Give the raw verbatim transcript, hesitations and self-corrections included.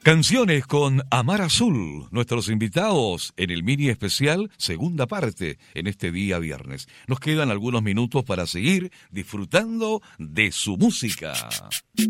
Canciones con Amar Azul, nuestros invitados en el mini especial, segunda parte, en este día viernes. Nos quedan algunos minutos para seguir disfrutando de su música.